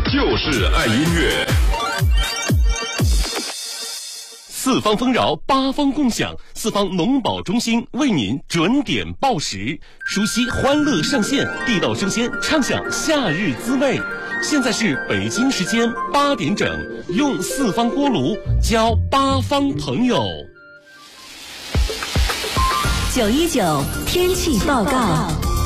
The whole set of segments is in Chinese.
就是爱音乐。 四方丰饶，八方共享，四方农保中心为您准点报时，熟悉欢乐上线，地道生鲜，畅享夏日滋味。现在是北京时间8点整，用四方锅炉交八方朋友。 919天气报告。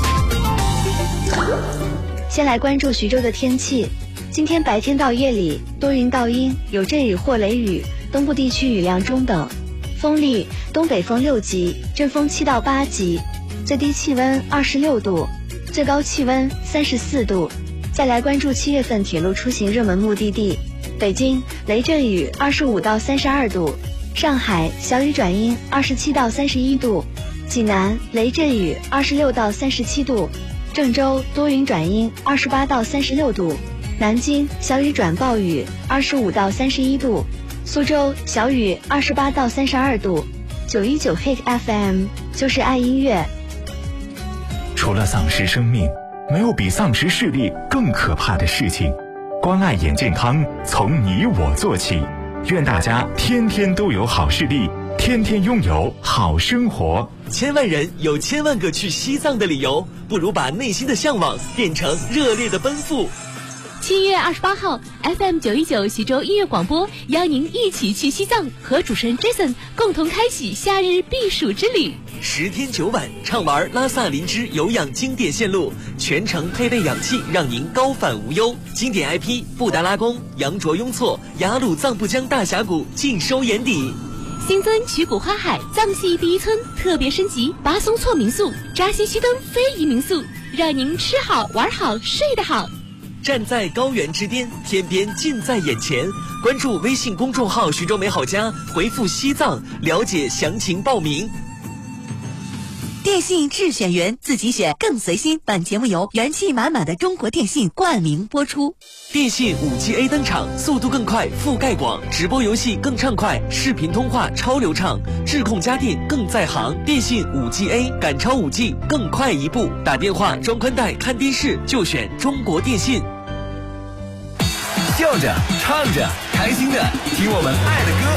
先来关注徐州的天气。今天白天到夜里多云到阴，有阵雨或雷雨，东部地区雨量中等，风力东北风6级，阵风7到8级，最低气温26度，最高气温34度。再来关注7月份铁路出行热门目的地：北京雷阵雨25到32度，上海小雨转阴27到31度，济南雷阵雨26到37度，郑州多云转阴28到36度，南京小雨转暴雨25到31度，苏州小雨28到32度。919 Hit FM 就是爱音乐。 除了丧失生命，没有比丧失视力更可怕的事情。关爱眼健康，从你我做起。愿大家天天都有好视力，天天拥有好生活。 千万人有千万个去西藏的理由，不如把内心的向往变成热烈的奔赴。 7月28号 FM 919徐州音乐广播邀您一起去西藏，和主持人 Jason 共同开启夏日避暑之旅。 10天9晚畅玩拉萨林芝有氧经典线路，全程配备氧气，让您高反无忧。经典 IP 布达拉宫、羊卓雍措、雅鲁藏布江大峡谷尽收眼底。 新增曲谷花海藏系第一村特别升级巴松措民宿、扎西须登非遗民宿，让您吃好玩好睡得好。 站在高原之巅，天边近在眼前。关注微信公众号徐州美好家，回复西藏了解详情报名。 电信智选员，自己选更随心。本节目由元气满满的中国电信冠名播出。 电信5G A 登场，速度更快，覆盖广，直播游戏更畅快，视频通话超流畅，智控家电更在行。电信5G A 赶超5G，更快一步。打电话、装宽带、看电视就选中国电信。 笑着唱着开心的听我们爱的歌。